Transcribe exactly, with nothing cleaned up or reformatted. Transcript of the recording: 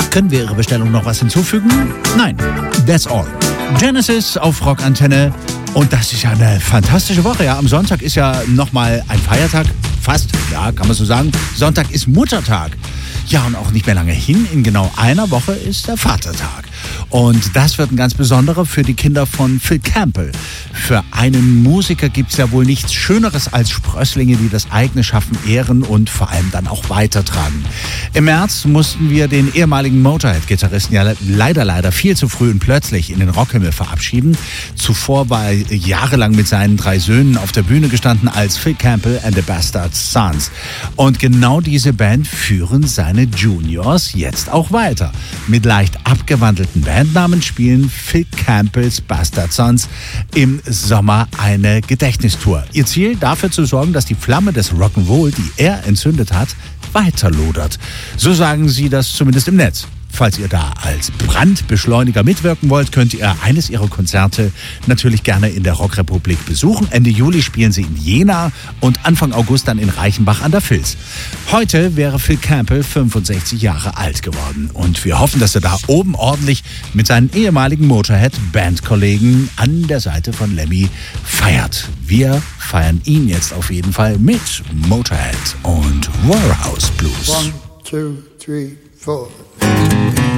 Können wir Ihre Bestellung noch was hinzufügen? Nein, that's all. Genesis auf Rockantenne. Und das ist ja eine fantastische Woche. Ja, am Sonntag ist ja nochmal ein Feiertag. Fast, ja, kann man so sagen. Sonntag ist Muttertag. Ja, und auch nicht mehr lange hin. In genau einer Woche ist der Vatertag. Und das wird ein ganz besonderer für die Kinder von Phil Campbell. Für einen Musiker gibt es ja wohl nichts Schöneres als Sprösslinge, die das eigene Schaffen ehren und vor allem dann auch weitertragen. Im März mussten wir den ehemaligen Motorhead-Gitarristen ja leider, leider viel zu früh und plötzlich in den Rockhimmel verabschieden. Zuvor war er jahrelang mit seinen drei Söhnen auf der Bühne gestanden als Phil Campbell and the Bastard Sons. Und genau diese Band führen seine Juniors jetzt auch weiter. Mit leicht abgewandelten Bandnamen spielen Phil Campbells Bastard Sons im Sommer eine Gedächtnistour. Ihr Ziel, dafür zu sorgen, dass die Flamme des Rock'n'Roll, die er entzündet hat, weiterlodert. So sagen sie das zumindest im Netz. Falls ihr da als Brandbeschleuniger mitwirken wollt, könnt ihr eines ihrer Konzerte natürlich gerne in der Rockrepublik besuchen. Ende Juli spielen sie in Jena und Anfang August dann in Reichenbach an der Vils. Heute wäre Phil Campbell fünfundsechzig Jahre alt geworden und wir hoffen, dass er da oben ordentlich mit seinen ehemaligen Motorhead-Bandkollegen an der Seite von Lemmy feiert. Wir feiern ihn jetzt auf jeden Fall mit Motorhead und Warhouse Blues. One, two, three, four.